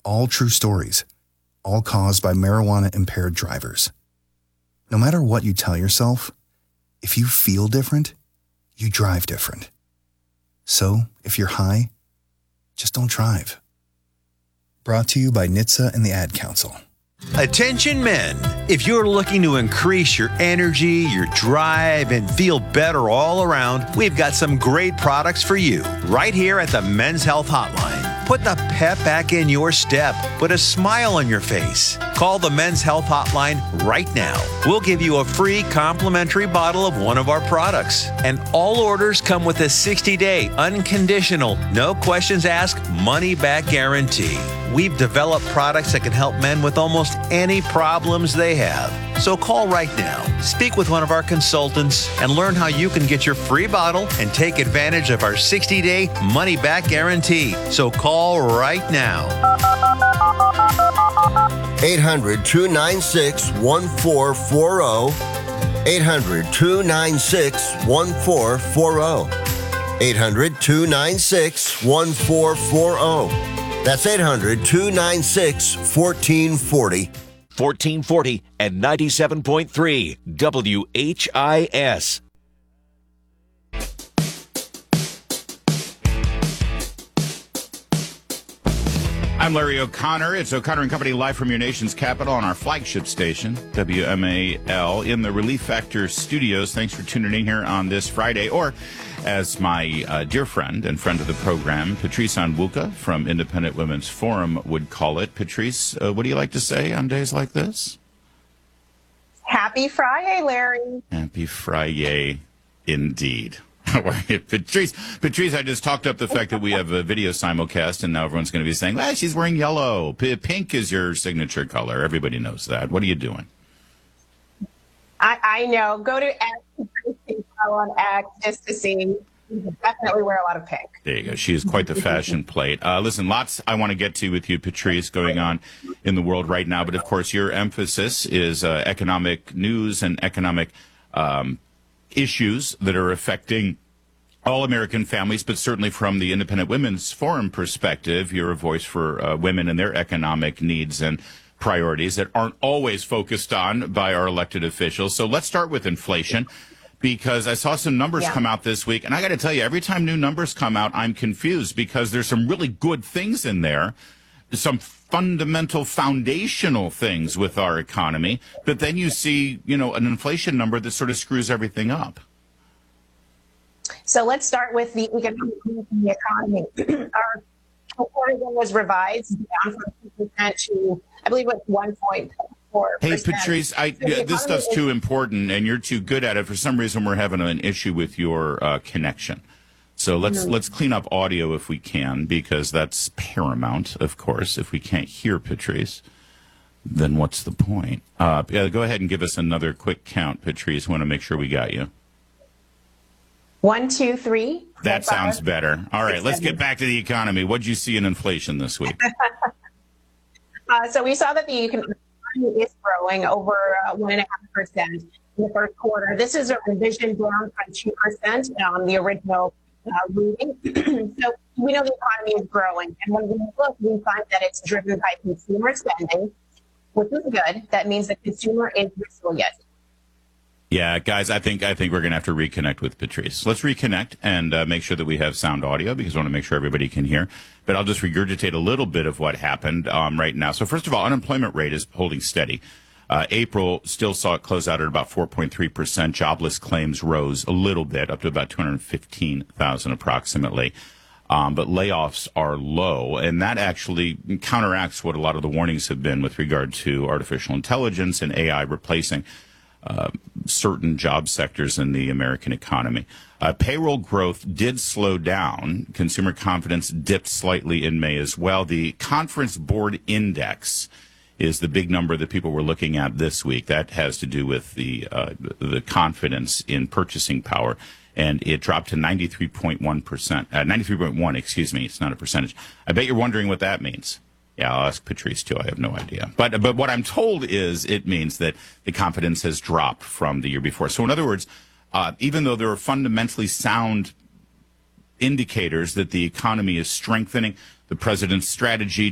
All true stories, all caused by marijuana-impaired drivers. No matter what you tell yourself, if you feel different, you drive different. So, if you're high, just don't drive. Brought to you by NHTSA and the Ad Council. Attention men, if you're looking to increase your energy, your drive, and feel better all around, we've got some great products for you right here at the Men's Health Hotline. Put the pep back in your step. Put a smile on your face. Call the Men's Health Hotline right now. We'll give you a free complimentary bottle of one of our products. And all orders come with a 60-day, unconditional, no questions asked, money-back guarantee. We've developed products that can help men with almost any problems they have. So call right now, speak with one of our consultants, and learn how you can get your free bottle and take advantage of our 60-day money-back guarantee. So call right now. 800-296-1440. 800-296-1440. 800-296-1440. That's 800-296-1440. 1440 and 97.3 WHIS. I'm Larry O'Connor. It's O'Connor and Company live from your nation's capital on our flagship station, WMAL, in the Relief Factor studios. Thanks for tuning in here on this Friday. Or, as my dear friend and friend of the program, Patrice Onwuka from Independent Women's Forum would call it. Patrice, what do you like to say on days like this? Happy Friday, Larry. Happy Friday, indeed. Patrice, I just talked up the fact that we have a video simulcast, and now everyone's going to be saying, well, she's wearing yellow. Pink is your signature color. Everybody knows that. What are you doing? I know. Go to X on X just to see. You definitely wear a lot of pink. There you go. She is quite the fashion plate. Listen, lots I want to get to with you, Patrice, going on in the world right now. But, of course, your emphasis is economic news and economic issues that are affecting all American families, but certainly from the Independent Women's Forum perspective, you're a voice for women and their economic needs and priorities that aren't always focused on by our elected officials. So let's start with inflation, because I saw some numbers come out this week, and I got to tell you, every time new numbers come out, I'm confused, because there's some really good things in there, some fundamental, foundational things with our economy, but then you see, an inflation number that sort of screws everything up. So let's start with the economic growth in the economy. Our reporting was revised down from 2% to, I believe, it was 1.4%. Hey, Patrice, this stuff's too important, and you're too good at it. For some reason, we're having an issue with your connection. So let's clean up audio if we can, because that's paramount, of course. If we can't hear Patrice, then what's the point? Go ahead and give us another quick count, Patrice. Want to make sure we got you. 1, 2, 3. That sounds better. All right, let's get back to the economy. What did you see in inflation this week? So we saw that the economy is growing over 1.5% in the first quarter. This is a revision down from 2% on the original reading. So we know the economy is growing, and when we look, we find that it's driven by consumer spending, which is good. That means the consumer is resilient. Yeah, guys, I think we're going to have to reconnect with Patrice. Let's reconnect and make sure that we have sound audio, because I want to make sure everybody can hear. But I'll just regurgitate a little bit of what happened right now. So first of all, unemployment rate is holding steady. April still saw it close out at about 4.3%. Jobless claims rose a little bit, up to about 215,000 approximately. But layoffs are low, and that actually counteracts what a lot of the warnings have been with regard to artificial intelligence and AI replacing certain job sectors in the American economy. Payroll growth did slow down. Consumer confidence dipped slightly in May as well. The Conference Board Index is the big number that people were looking at this week. That has to do with the confidence in purchasing power, and it dropped to 93.1%. 93.1, excuse me. It's not a percentage. I bet you're wondering what that means. Yeah, I'll ask Patrice, too. I have no idea. But what I'm told is it means that the confidence has dropped from the year before. So, in other words, even though there are fundamentally sound indicators that the economy is strengthening, the president's strategy